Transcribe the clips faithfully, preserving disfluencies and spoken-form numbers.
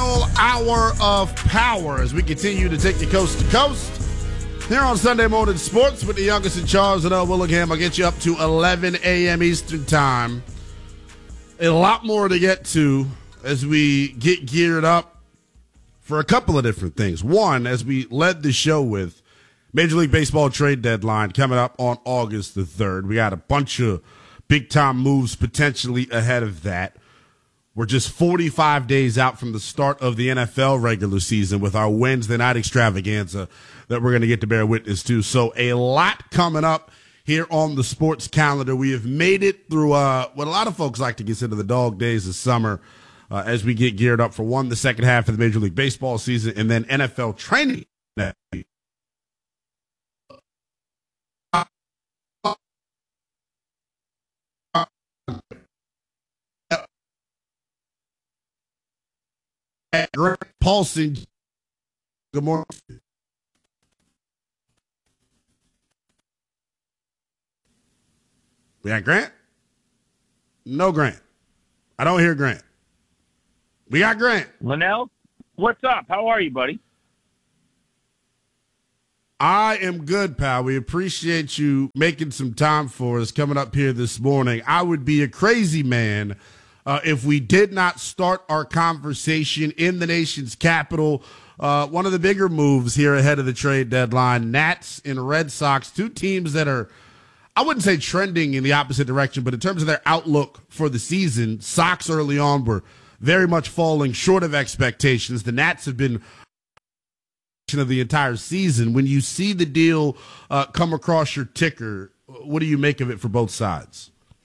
final hour of power as we continue to take you coast to coast. Here on Sunday Morning Sports with the youngest in charge, and Willingham. I'll get you up to eleven a.m. Eastern Time. A lot more to get to as we get geared up for a couple of different things. One, as we led the show with Major League Baseball trade deadline coming up on August the third. We got a bunch of big-time moves potentially ahead of that. We're just forty-five days out from the start of the N F L regular season with our Wednesday night extravaganza that we're going to get to bear witness to. So a lot coming up here on the sports calendar. We have made it through uh, what a lot of folks like to consider the dog days of summer uh, as we get geared up for, one, the second half of the Major League Baseball season, and then N F L training. Grant Paulson, good morning. We got Grant? No Grant. I don't hear Grant. We got Grant. Linnell, what's up? How are you, buddy? I am good, pal. We appreciate you making some time for us coming up here this morning. I would be a crazy man Uh, if we did not start our conversation in the nation's capital. Uh, one of the bigger moves here ahead of the trade deadline, Nats and Red Sox, two teams that are, I wouldn't say trending in the opposite direction, but in terms of their outlook for the season, Sox early on were very much falling short of expectations. The Nats have been of the entire season. When you see the deal uh, come across your ticker, what do you make of it for both sides?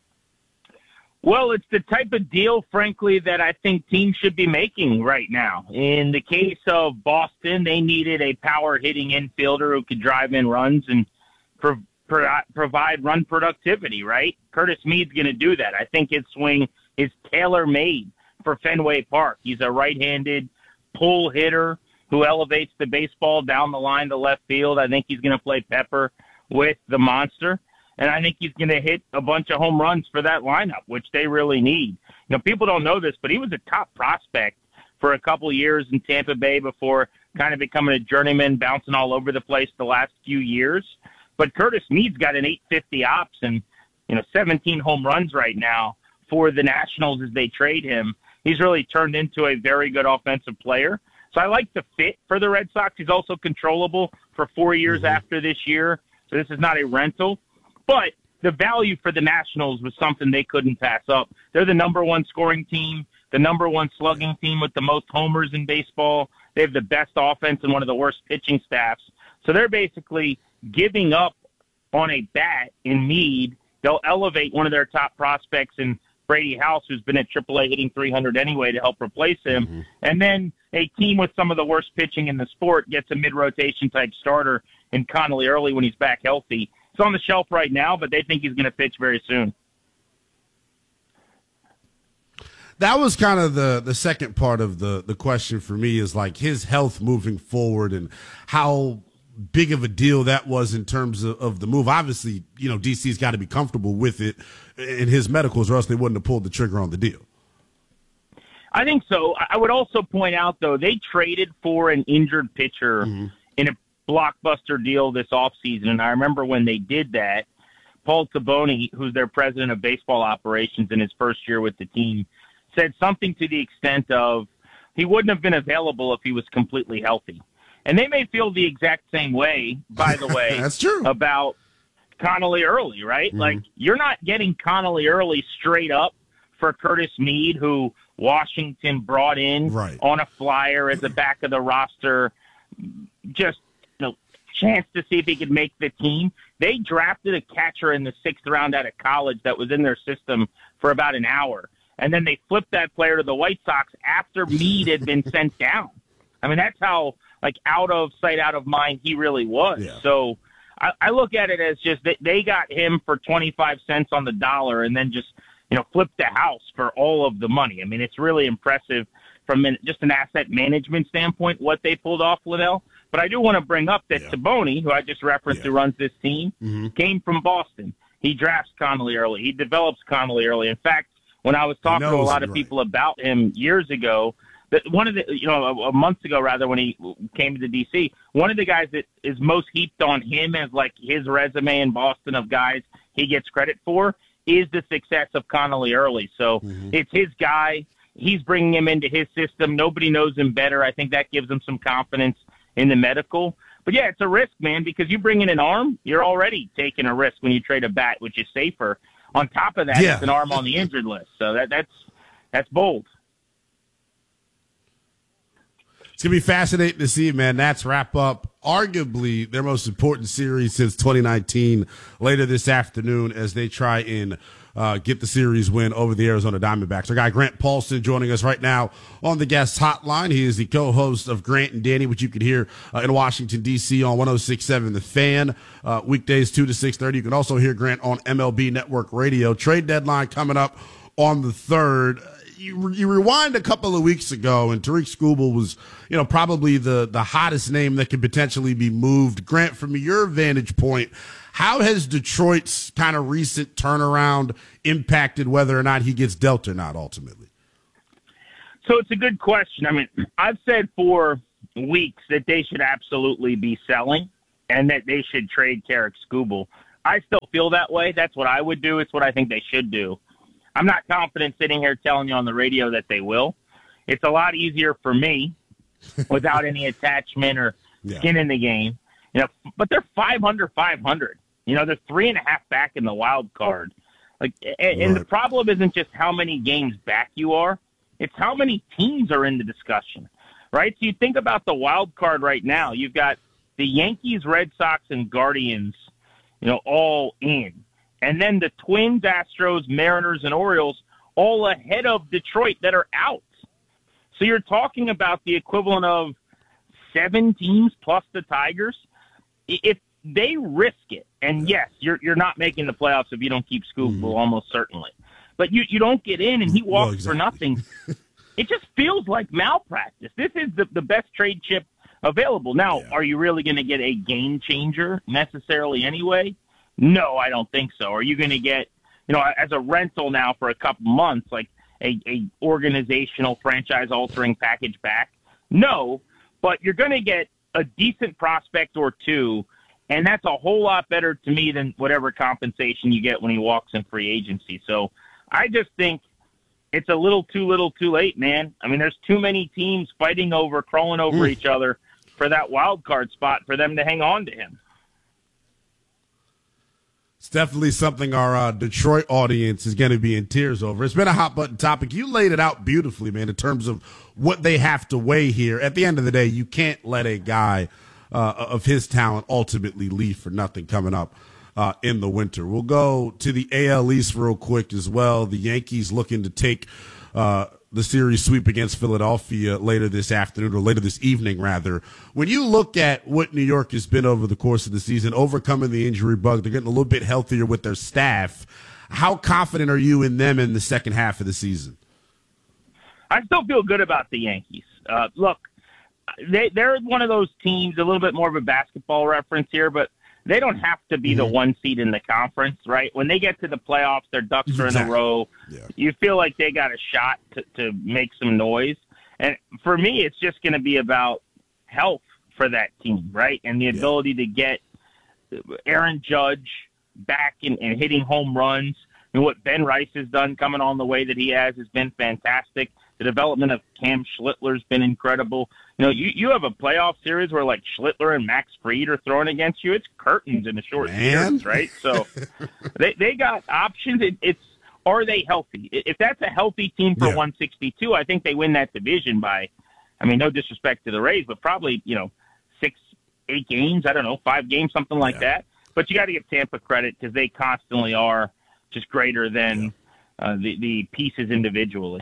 Well, it's the type of deal, frankly, that I think teams should be making right now. In the case of Boston, they needed a power-hitting infielder who could drive in runs and pro- pro- provide run productivity, right? Curtis Mead's going to do that. I think his swing is tailor-made for Fenway Park. He's a right-handed pull hitter who elevates the baseball down the line to left field. I think he's going to play pepper with the monster. And I think he's going to hit a bunch of home runs for that lineup, which they really need. You know, people don't know this, but he was a top prospect for a couple years in Tampa Bay before kind of becoming a journeyman, bouncing all over the place the last few years. But Curtis Mead's got an eight fifty ops and, you know, seventeen home runs right now for the Nationals as they trade him. He's really turned into a very good offensive player. So I like the fit for the Red Sox. He's also controllable for four years mm-hmm. after this year. So this is not a rental. But the value for the Nationals was something they couldn't pass up. They're the number one scoring team, the number one slugging team with the most homers in baseball. They have the best offense and one of the worst pitching staffs. So they're basically giving up on a bat in Mead. They'll elevate one of their top prospects in Brady House, who's been at triple A hitting three hundred anyway, to help replace him. Mm-hmm. And then a team with some of the worst pitching in the sport gets a mid-rotation type starter in Connolly Early when he's back healthy. It's on the shelf right now, but they think he's going to pitch very soon. That was kind of the, the second part of the, the question for me, is like his health moving forward and how big of a deal that was in terms of, of the move. Obviously, you know, D C's got to be comfortable with it in his medicals, or else they wouldn't have pulled the trigger on the deal. I think so. I would also point out, though, they traded for an injured pitcher mm-hmm. in a blockbuster deal this offseason, and I remember when they did that, Paul Taboni, who's their president of baseball operations in his first year with the team, said something to the extent of he wouldn't have been available if he was completely healthy. And they may feel the exact same way, by the way, That's true. about Connolly Early, right? Mm-hmm. Like, you're not getting Connolly Early straight up for Curtis Mead, who Washington brought in right. on a flyer at the back of the roster, just chance to see if he could make the team. They drafted a catcher in the sixth round out of college that was in their system for about an hour. And then they flipped that player to the White Sox after Mead had been sent down. I mean, that's how, like, out of sight, out of mind he really was. Yeah. So I, I look at it as just that they got him for twenty-five cents on the dollar and then just, you know, flipped the house for all of the money. I mean, it's really impressive from an, just an asset management standpoint, what they pulled off, Liddell. But I do want to bring up that yeah. Taboni, who I just referenced, yeah. who runs this team, mm-hmm. came from Boston. He drafts Connolly Early. He develops Connolly Early. In fact, when I was talking to a lot of right. people about him years ago, that one of the, you know, a, a month ago rather, when he came to D C, one of the guys that is most heaped on him as like his resume in Boston of guys he gets credit for is the success of Connolly Early. So mm-hmm. it's his guy. He's bringing him into his system. Nobody knows him better. I think that gives him some confidence in the medical. But yeah, it's a risk, man, because you bring in an arm, you're already taking a risk when you trade a bat, which is safer. On top of that, yeah. it's an arm on the injured list. So that, that's that's bold. It's going to be fascinating to see, man. Nats wrap up arguably their most important series since twenty nineteen later this afternoon as they try and uh, get the series win over the Arizona Diamondbacks. Our guy Grant Paulson joining us right now on the guest hotline. He is the co-host of Grant and Danny, which you can hear uh, in Washington, D C on one oh six point seven The Fan, uh, weekdays two to six thirty. You can also hear Grant on M L B Network Radio. Trade deadline coming up on the third. You, you rewind a couple of weeks ago, and Tariq Skubal was, you know, probably the, the hottest name that could potentially be moved. Grant, from your vantage point, how has Detroit's kind of recent turnaround impacted whether or not he gets dealt or not ultimately? So it's a good question. I mean, I've said for weeks that they should absolutely be selling and that they should trade Tariq Skubal. I still feel that way. That's what I would do. It's what I think they should do. I'm not confident sitting here telling you on the radio that they will. It's a lot easier for me without any attachment or yeah. skin in the game. You know, but they're five under five hundred. You know, they're three and a half back in the wild card. Like, and, and the problem isn't just how many games back you are; it's how many teams are in the discussion, right? So you think about the wild card right now. You've got the Yankees, Red Sox, and Guardians, you know, all in. And then the Twins, Astros, Mariners, and Orioles all ahead of Detroit that are out. So you're talking about the equivalent of seven teams plus the Tigers. If they risk it, and yes, you're you're not making the playoffs if you don't keep Skubal, mm-hmm. almost certainly. But you, you don't get in, and he walks well, exactly. for nothing. It just feels like malpractice. This is the, the best trade chip available. Now, yeah. are you really going to get a game changer necessarily anyway? No, I don't think so. Are you going to get, you know, as a rental now for a couple months, like a, a organizational franchise-altering package back? No, but you're going to get a decent prospect or two, and that's a whole lot better to me than whatever compensation you get when he walks in free agency. So I just think it's a little too little too late, man. I mean, there's too many teams fighting over, crawling over mm. each other for that wild card spot for them to hang on to him. It's definitely something our uh, Detroit audience is going to be in tears over. It's been a hot button topic. You laid it out beautifully, man, in terms of what they have to weigh here. At the end of the day, you can't let a guy uh, of his talent ultimately leave for nothing coming up uh, in the winter. We'll go to the A L East real quick as well. The Yankees looking to take uh, the series sweep against Philadelphia later this afternoon, or later this evening, rather. When you look at what New York has been over the course of the season, overcoming the injury bug, they're getting a little bit healthier with their staff. How confident are you in them in the second half of the season? I still feel good about the Yankees. Uh, look, they, they're one of those teams, a little bit more of a basketball reference here, but they don't have to be mm-hmm. the one seed in the conference, right? When they get to the playoffs, their ducks are exactly. in a row. Yeah. You feel like they got a shot to, to make some noise. And for me, it's just going to be about health for that team, right? And the yeah. ability to get Aaron Judge back and, and hitting home runs. And what Ben Rice has done coming on the way that he has has been fantastic. The development of Cam Schlittler's been incredible. You know, you, you have a playoff series where, like, Schlittler and Max Fried are throwing against you. It's curtains in a short series, right? So they they got options. It, it's are they healthy? If that's a healthy team for yeah. one sixty-two, I think they win that division by, I mean, no disrespect to the Rays, but probably, you know, six, eight games. I don't know, five games, something like yeah. that. But you got to give Tampa credit because they constantly are just greater than yeah. uh, the, the pieces individually.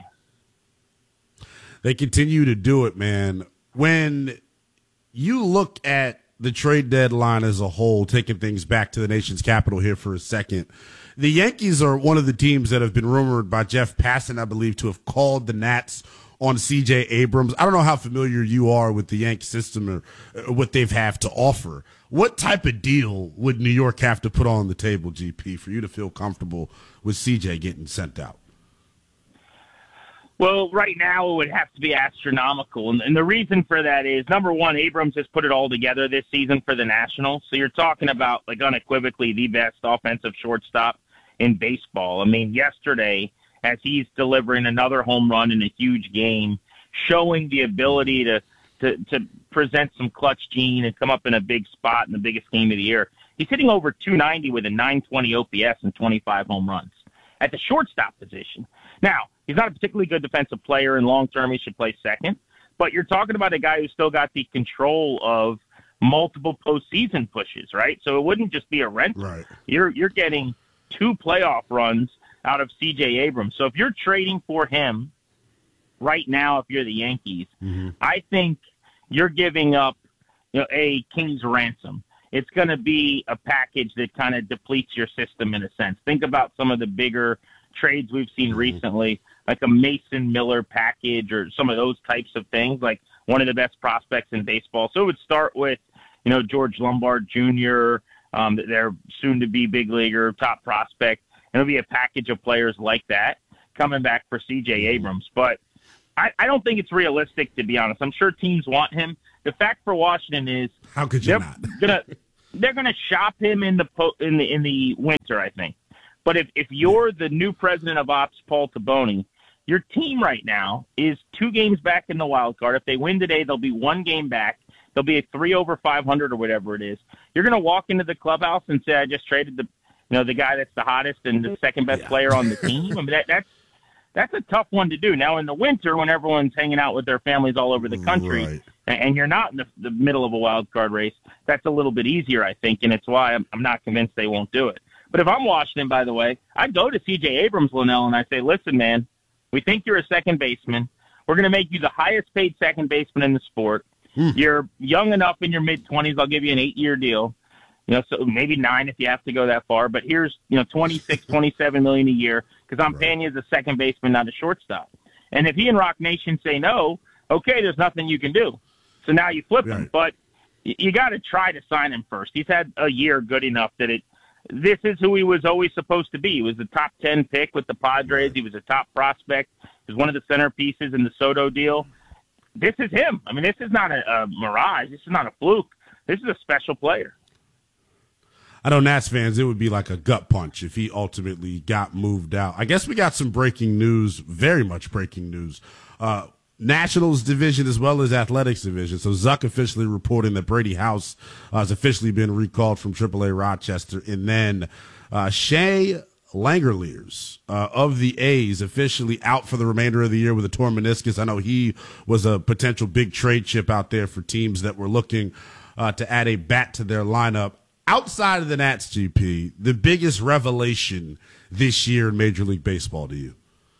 They continue to do it, man. When you look at the trade deadline as a whole, taking things back to the nation's capital here for a second, the Yankees are one of the teams that have been rumored by Jeff Passan, I believe, to have called the Nats on C J Abrams. I don't know how familiar you are with the Yankee system or, or what they've have to offer. What type of deal would New York have to put on the table, G P, for you to feel comfortable with C J getting sent out? Well, right now it would have to be astronomical. And, and the reason for that is, number one, Abrams has put it all together this season for the Nationals. So you're talking about, like, unequivocally the best offensive shortstop in baseball. I mean, yesterday, as he's delivering another home run in a huge game, showing the ability to, to, to present some clutch gene and come up in a big spot in the biggest game of the year, he's hitting over two ninety with a nine twenty O P S and twenty-five home runs at the shortstop position. Now, he's not a particularly good defensive player, and long-term he should play second. But you're talking about a guy who's still got the control of multiple postseason pushes, right? So it wouldn't just be a rental. Right. You're you're getting two playoff runs out of C J Abrams. So if you're trading for him right now, if you're the Yankees, mm-hmm. I think you're giving up, you know, a king's ransom. It's going to be a package that kind of depletes your system in a sense. Think about some of the bigger trades we've seen mm-hmm. recently, like a Mason Miller package or some of those types of things, like one of the best prospects in baseball. So it would start with, you know, George Lombard Junior, um, their soon-to-be big leaguer, top prospect. And it'll be a package of players like that coming back for C J mm-hmm. Abrams. But I, I don't think it's realistic, to be honest. I'm sure teams want him. The fact for Washington is how could you they're not? gonna they're gonna shop him in the po- in the in the winter, I think. But if, if you're the new president of ops, Paul Taboni, your team right now is two games back in the wild card. If they win today, they'll be one game back. They'll be a three over five hundred or whatever it is. You're going to walk into the clubhouse and say, I just traded the, you know, the guy that's the hottest and the second best yeah. player on the team. I mean, that, that's, that's a tough one to do. Now in the winter, when everyone's hanging out with their families all over the country right. and you're not in the, the middle of a wild card race, that's a little bit easier, I think. And it's why I'm, I'm not convinced they won't do it. But if I'm Washington, by the way, I'd go to C J Abrams, Linnell, and I say, listen, man, we think you're a second baseman. We're going to make you the highest paid second baseman in the sport. Mm. You're young enough in your mid-twenties. I'll give you an eight-year deal. You know, so maybe nine if you have to go that far. But here's, you know, twenty-six, twenty-seven million a year because I'm right. paying you as a second baseman, not a shortstop. And if he and Rock Nation say no, okay, there's nothing you can do. So now you flip right. him. But you got to try to sign him first. He's had a year good enough that it – this is who he was always supposed to be. He was the top ten pick with the Padres. He was a top prospect. He was one of the centerpieces in the Soto deal. This is him. I mean, this is not a, a mirage. This is not a fluke. This is a special player. I know Nats fans, it would be like a gut punch if he ultimately got moved out. I guess we got some breaking news, very much breaking news. Uh, Nationals division as well as Athletics division. So Zuck officially reporting that Brady House uh, has officially been recalled from triple A Rochester. And then uh, Shea Langeliers uh, of the A's officially out for the remainder of the year with a torn meniscus. I know he was a potential big trade chip out there for teams that were looking uh, to add a bat to their lineup. Outside of the Nats, G P, the biggest revelation this year in Major League Baseball to you?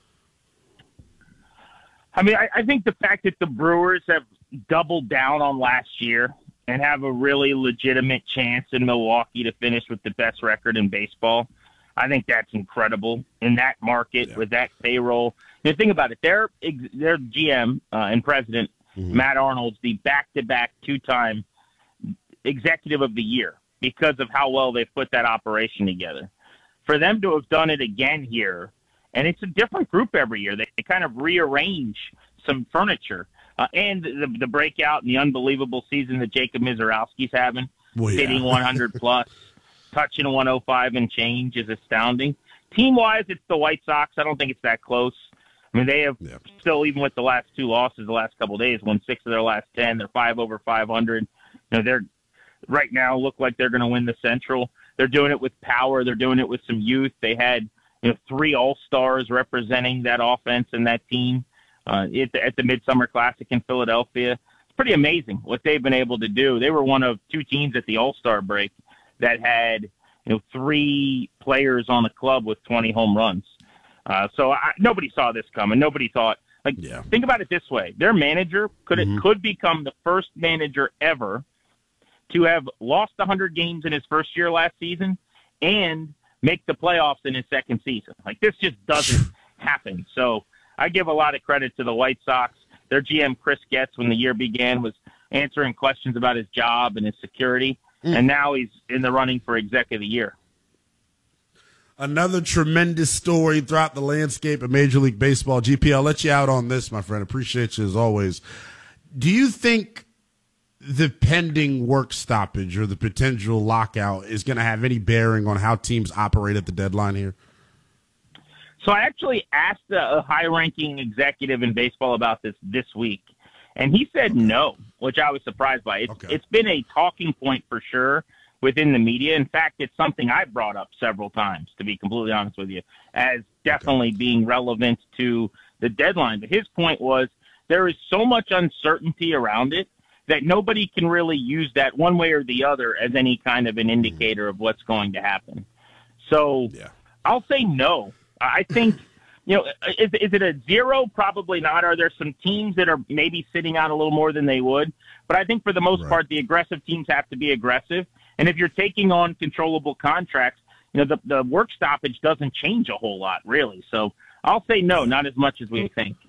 I mean, I, I think the fact that the Brewers have doubled down on last year and have a really legitimate chance in Milwaukee to finish with the best record in baseball, I think that's incredible in that market yeah. with that payroll. You know, think about it. Their, their G M uh, and president, mm-hmm. Matt Arnold's the back-to-back two-time executive of the year because of how well they've put that operation together. For them to have done it again here, and it's a different group every year. They, they kind of rearrange some furniture. Uh, and the, the breakout and the unbelievable season that Jacob Mizorowski's having, well, yeah. hitting one hundred plus, touching one oh five and change is astounding. Team-wise, it's the White Sox. I don't think it's that close. I mean, they have yeah. still, even with the last two losses the last couple of days, won six of their last ten. They're five over five hundred. You know, they're right now look like they're going to win the Central. They're doing it with power. They're doing it with some youth. They had you know, three All-Stars representing that offense and that team uh, at, the, at the Midsummer Classic in Philadelphia. It's pretty amazing what they've been able to do. They were one of two teams at the All-Star break that had you know three players on the club with twenty home runs. Uh, so I, nobody saw this coming. Nobody thought. Like, yeah. think about it this way: their manager could mm-hmm. could become the first manager ever to have lost one hundred games in his first year last season and make the playoffs in his second season. Like, this just doesn't happen. So I give a lot of credit to the White Sox. Their G M, Chris Getz, when the year began, was answering questions about his job and his security, mm. and now he's in the running for exec of the year. Another tremendous story throughout the landscape of Major League Baseball. G P, I'll let you out on this, my friend. Appreciate you as always. Do you think the pending work stoppage or the potential lockout is going to have any bearing on how teams operate at the deadline here? So I actually asked a high-ranking executive in baseball about this this week, and he said okay. no, which I was surprised by. It's, okay. it's been a talking point for sure within the media. In fact, it's something I brought up several times, to be completely honest with you, as definitely okay. being relevant to the deadline. But his point was there is so much uncertainty around it that nobody can really use that one way or the other as any kind of an indicator of what's going to happen. So yeah. I'll say no. I think, you know, is, is it a zero? Probably not. Are there some teams that are maybe sitting out a little more than they would? But I think for the most right. part, the aggressive teams have to be aggressive. And if you're taking on controllable contracts, you know, the, the work stoppage doesn't change a whole lot, really. So I'll say no, not as much as we think.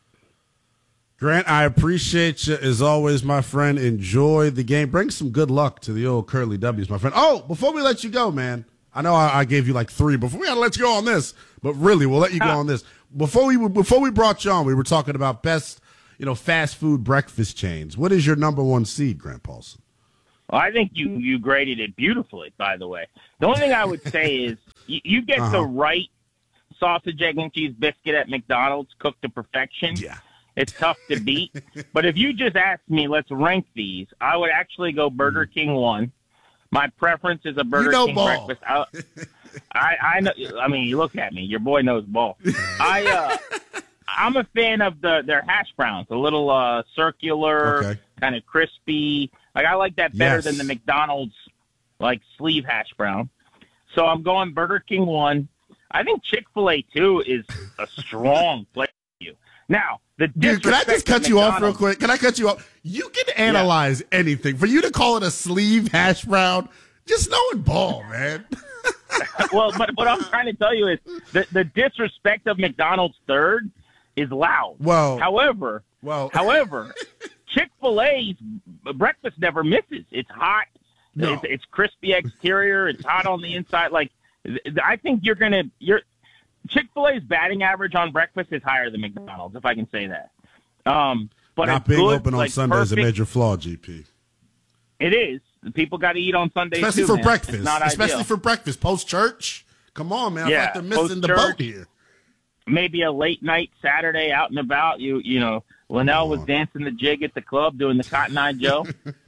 Grant, I appreciate you as always, my friend. Enjoy the game. Bring some good luck to the old Curly W's, my friend. Oh, before we let you go, man, I know I, I gave you like three, but we got to let you go on this. But really, we'll let you go on this. Before we before we brought you on, we were talking about best, you know, fast food breakfast chains. What is your number one seed, Grant Paulsen? Well, I think you, you graded it beautifully, by the way. The only thing I would say is you, you get uh-huh. the right sausage, egg, and cheese biscuit at McDonald's cooked to perfection. Yeah. It's tough to beat. But if you just asked me, let's rank these, I would actually go Burger mm. King one. My preference is a Burger you know King ball. breakfast. I, I, I know. I mean, you look at me. Your boy knows ball. I, uh, I'm a fan of the their hash browns, a little uh, circular, okay. kind of crispy. Like I like that better yes. than the McDonald's like sleeve hash brown. So I'm going Burger King one. I think Chick-fil-A two is a strong play for you. Now, the Dude, can I just cut you off real quick? Can I cut you off? You can analyze yeah. anything. For you to call it a sleeve hash brown, just knowing ball, man. Well, but what I'm trying to tell you is the, the disrespect of McDonald's third is loud. Well, however, well, however, Chick-fil-A's breakfast never misses. It's hot. No. It's, it's crispy exterior. It's hot on the inside. Like, I think you're gonna you're. Chick-fil-A's batting average on breakfast is higher than McDonald's, if I can say that. Um, but not it's being good, open on like Sunday perfect. is a major flaw, G P. It is. People got to eat on Sundays, especially too, for man. breakfast. It's not especially ideal. for breakfast, post church. Come on, man! Yeah, I thought they're missing the boat here. Maybe a late night Saturday out and about. You, you know, Linnell was dancing the jig at the club doing the Cotton Eye Joe.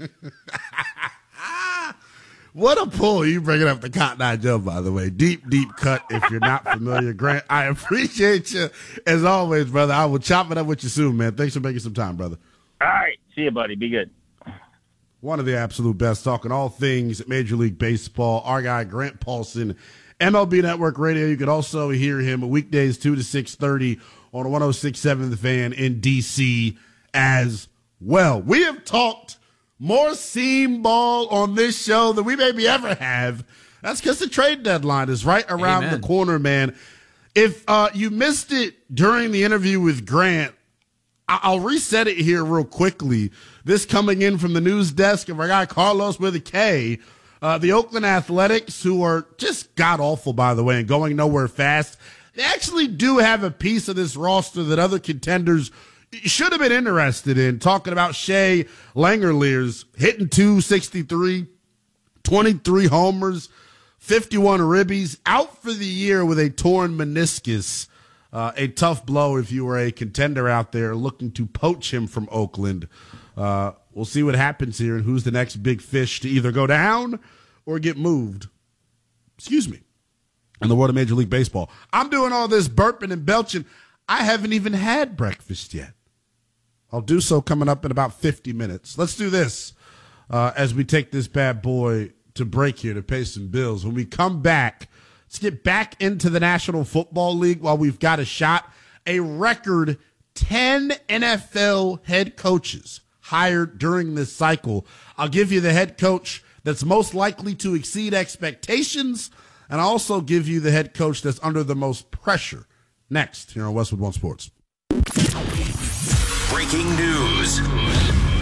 What a pull. You bringing up the Cotton Eye Joe, by the way. Deep, deep cut if you're not familiar. Grant, I appreciate you as always, brother. I will chop it up with you soon, man. Thanks for making some time, brother. All right. See you, buddy. Be good. One of the absolute best, talking all things Major League Baseball. Our guy, Grant Paulsen, M L B Network Radio. You could also hear him weekdays two to six thirty on one oh six point seven The Fan in D C as well. We have talked more seam ball on this show than we maybe ever have. That's because the trade deadline is right around Amen. the corner, man. If uh, you missed it during the interview with Grant, I- I'll reset it here real quickly. This coming in from the news desk of our guy Carlos with a K. Uh, the Oakland Athletics, who are just god-awful, by the way, and going nowhere fast, they actually do have a piece of this roster that other contenders should have been interested in, talking about Shea Langeliers hitting two sixty-three, twenty-three homers, fifty-one ribbies, out for the year with a torn meniscus. Uh, a tough blow if you were a contender out there looking to poach him from Oakland. Uh, we'll see what happens here and who's the next big fish to either go down or get moved. Excuse me. In the world of Major League Baseball. I'm doing all this burping and belching. I haven't even had breakfast yet. I'll do so coming up in about fifty minutes. Let's do this uh, as we take this bad boy to break here to pay some bills. When we come back, let's get back into the National Football League while we've got a shot. A record ten N F L head coaches hired during this cycle. I'll give you the head coach that's most likely to exceed expectations, and I'll also give you the head coach that's under the most pressure. Next, here on Westwood One Sports. Breaking news.